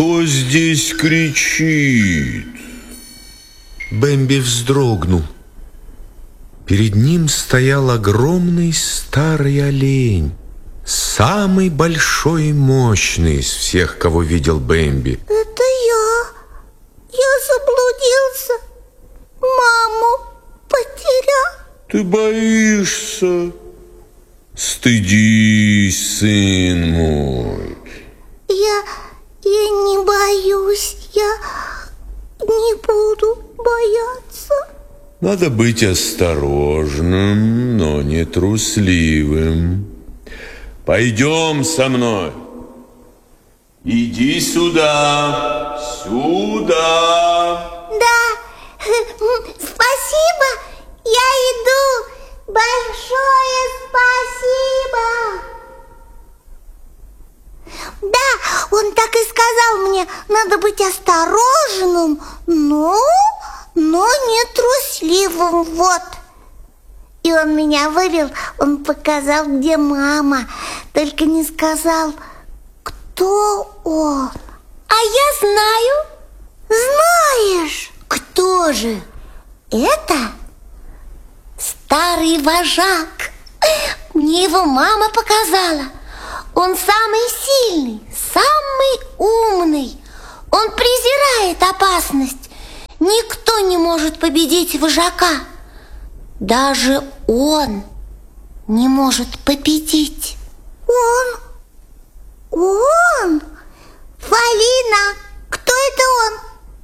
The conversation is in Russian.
Кто здесь кричит? Бэмби вздрогнул. Перед ним стоял огромный старый олень, самый большой и мощный из всех, кого видел Бэмби. Это я. Я заблудился. Маму потерял. Ты боишься? Стыдись, сын мой. Я не боюсь. Я не буду бояться. Надо быть осторожным, но не трусливым. Пойдем со мной. Иди сюда, сюда. Да, спасибо, я иду. Большое спасибо. Да, он так и сказал мне, надо быть осторожным, но не трусливым, вот. И он меня вывел, он показал, где мама, только не сказал, кто он. А я знаю. Знаешь? Кто же? Это старый вожак. Мне его мама показала. Он самый сильный, самый умный. Он презирает опасность. Никто не может победить вожака. Даже он не может победить. Он? Фалина, кто это он?